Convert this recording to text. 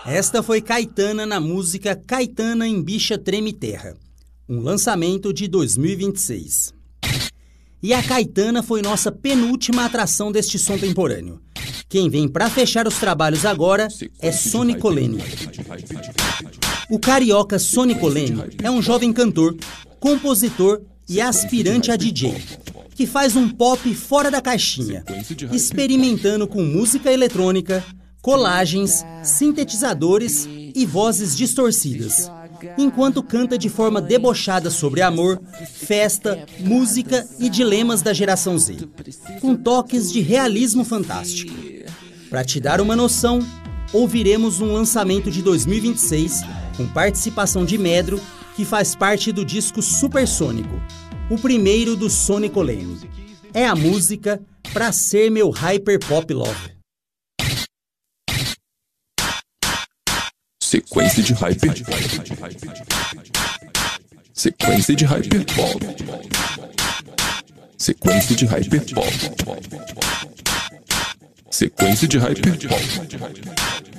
Esta foi Caetana na música Caetana em Bicha Treme Terra, um lançamento de 2026. E a Caetana foi nossa penúltima atração deste som temporâneo. Quem vem para fechar os trabalhos agora é Sônico Lene. O carioca Sônico Lene é um jovem cantor, compositor e aspirante a DJ, que faz um pop fora da caixinha, experimentando com música eletrônica, colagens, sintetizadores e vozes distorcidas, enquanto canta de forma debochada sobre amor, festa, música e dilemas da geração Z, com toques de realismo fantástico. Para te dar uma noção, ouviremos um lançamento de 2026 com participação de Medro, que faz parte do disco Supersônico, o primeiro do Sônico Lene. É a música Pra Ser Meu Hyper Pop Love. Sequência de hyper. Sequência de hyper pop. Sequência de hyper pop. Sequência de hyper pop.